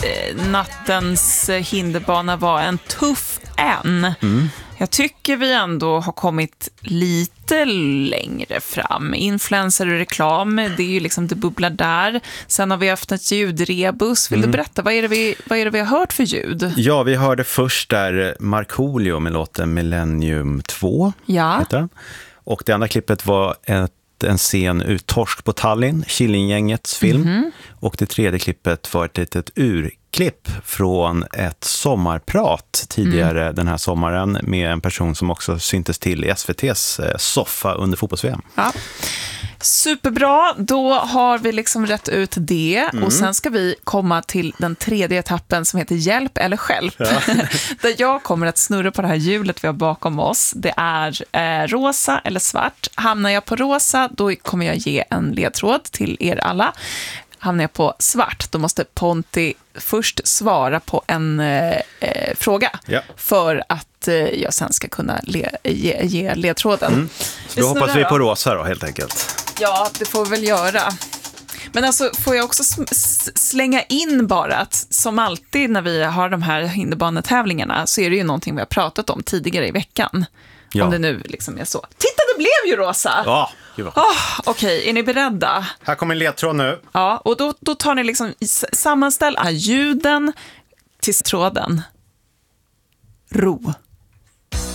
nattens hinderbana var en tuff en. Jag tycker vi ändå har kommit lite längre fram. Influencer och reklam, det är ju liksom det bubblar där. Sen har vi haft ett ljudrebus. Vill du berätta, vad är det vi har hört för ljud? Ja, vi hörde först där Markoolio med låten Millennium 2. Ja. Heter den. Och det andra klippet var en scen ur Torsk på Tallinn, Killinggängets film. Och det tredje klippet var ett litet urklipp från ett sommarprat tidigare den här sommaren med en person som också syntes till i SVT:s soffa under fotbolls-VM. Ja. Superbra, då har vi liksom rätt ut det och sen ska vi komma till den tredje etappen som heter Hjälp eller Stjälp. Ja. Där jag kommer att snurra på det här hjulet vi har bakom oss. Det är rosa eller svart. Hamnar jag på rosa, då kommer jag ge en ledtråd till er alla. Hamnar jag på svart, då måste Ponti först svara på en fråga för att jag sen ska kunna ge ledtråden. Så då hoppas vi på rosa då, helt enkelt. Ja, det får vi väl göra. Men alltså, får jag också slänga in bara att som alltid när vi har de här hinderbanetävlingarna så är det ju någonting vi har pratat om tidigare i veckan. Ja. Om det nu liksom är så. Titta, det blev ju rosa! Ja, Okej, är ni beredda? Här kommer en ledtråd nu. Ja, och då tar ni liksom sammanställ ljuden till tråden. Ro.